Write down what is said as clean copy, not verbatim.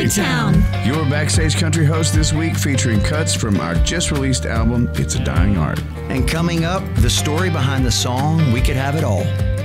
town. Your Backstage Country host this week, featuring cuts from our just released album, It's a Dying Art. And coming up, the story behind the song We Could Have It All.